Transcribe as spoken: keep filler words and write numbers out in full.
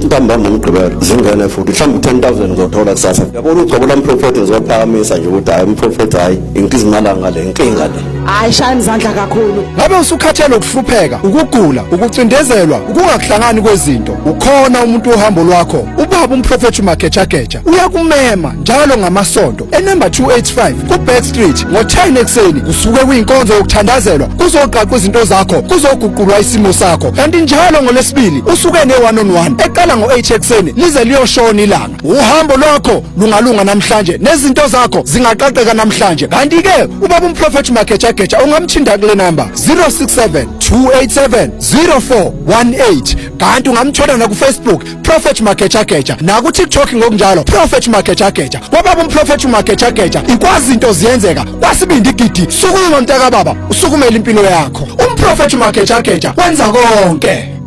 ntambama ngigqibela zingene futhi mhlawumbe ten thousand ngizothola kusasa yabona ugcobo lami prophet ngizophakamisa nje ukuthi hayi umprofeti hayi inkinga imalanga le inkinga le hayi shayini izandla kakhulu ngabe usukhathele ukuhlupheka ukugula ukucindezelwa ukungakuhlangani kwezinto ukhona umuntu ohambo lwakho ubaba umprofeti uMagejageja uyakumema njalo ngamasonto enumber two eighty-five ku Back Street ngo ten ekseni kusuke kuyinkonzo yokuthandazelwa kuzoqaqwa izinto zakho kuzoguqulwa isimo sakho kanti njalo ngolesibili usuke ne one on one eqala ngo eight ekseni lize liyoshona ilanga uhambo lwakho lungalunga namhlanje nezinto zakho zingaqaqeka namhlanje kanti ke ubaba umprofeti uMagejageja ungamthinta kule number zero six seven two eight seven zero four one eight kanti ungamthola na ku Facebook Prophet Magejageja na ku TikTok ngokunjalo Prophet Magejageja wababa umprofeti uMagejageja ikwazi into ziyenzeka kwasibindi igidi sukuma mntaka baba usukumela impilo yakho umprofeti uMagejageja wenza konke.